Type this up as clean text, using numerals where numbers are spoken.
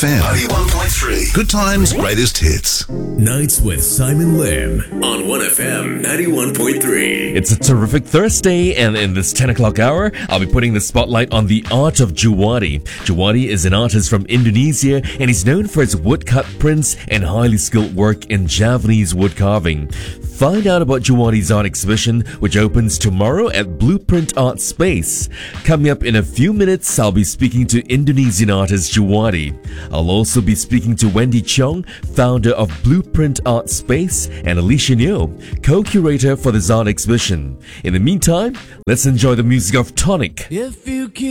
1FM 91.3. Good times, greatest hits. Nights with Simon Lim on 1FM 91.3. It's a terrific Thursday, and in this 10 o'clock hour, I'll be putting the spotlight on the art of Juwadi. Juwadi is an artist from Indonesia, and he's known for his woodcut prints and highly skilled work in Javanese wood carving. Find out about Juwadi's art exhibition, which opens tomorrow at Blueprint Art Space. Coming up in a few minutes, I'll be speaking to Indonesian artist Juwadi. I'll also be speaking to Wendy Chong, founder of Blueprint Art Space, and Alicia Neo, co-curator for this art exhibition. In the meantime, let's enjoy the music of Tonic. If you keep